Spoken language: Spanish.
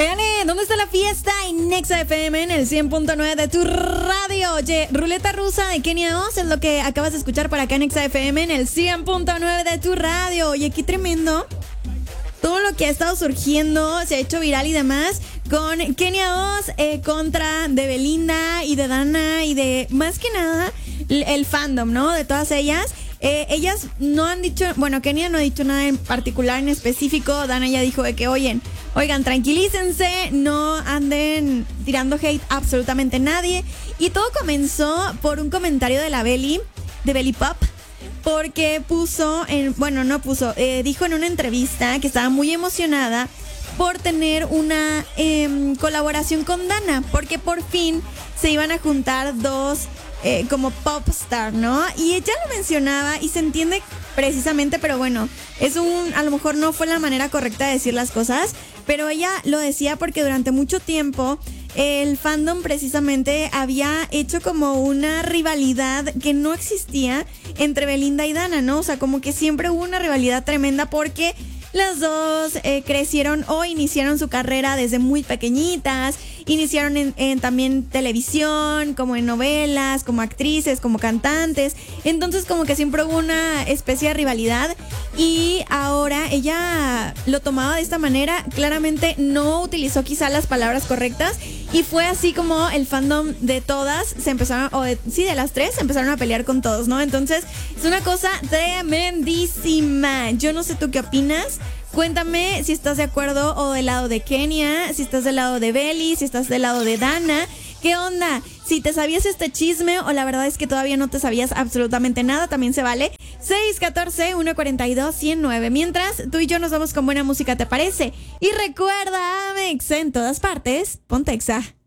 ¿Dónde está la fiesta? En Nexa FM en el 100.9 de tu radio. Oye, Ruleta Rusa de Kenia Oz es lo que acabas de escuchar por acá en Nexa FM en el 100.9 de tu radio. Oye, qué tremendo. Todo lo que ha estado surgiendo, se ha hecho viral y demás, con Kenia Oz contra de Belinda y de Dana y de, más que nada, el fandom, ¿no? De todas ellas. Ellas no han dicho, bueno, Kenia no ha dicho nada en particular, en específico. Dana ya dijo de que, oigan, tranquilícense, no anden tirando hate a absolutamente nadie. Y todo comenzó por un comentario de la Beli, de Belly Pop, porque dijo en una entrevista que estaba muy emocionada por tener una colaboración con Dana, porque por fin se iban a juntar dos como pop star, ¿no? Y ella lo mencionaba y se entiende precisamente, pero bueno, a lo mejor no fue la manera correcta de decir las cosas, pero ella lo decía porque durante mucho tiempo el fandom precisamente había hecho como una rivalidad que no existía entre Belinda y Dana, ¿no? O sea, como que siempre hubo una rivalidad tremenda porque las dos crecieron o iniciaron su carrera desde muy pequeñitas, iniciaron en también televisión, como en novelas, como actrices, como cantantes. Entonces como que siempre hubo una especie de rivalidad y ahora ella lo tomaba de esta manera. Claramente no utilizó quizá las palabras correctas y fue así como el fandom de todas se empezaron, de las tres se empezaron a pelear con todos, ¿no? Entonces es una cosa tremendísima. Yo no sé tú qué opinas. Cuéntame si estás de acuerdo o del lado de Kenia, si estás del lado de Belly, si estás del lado de Dana. ¿Qué onda? Si te sabías este chisme o la verdad es que todavía no te sabías absolutamente nada, también se vale. 614-142-109. Mientras, tú y yo nos vamos con buena música, ¿te parece? Y recuerda, Amex, en todas partes, ponte Exa.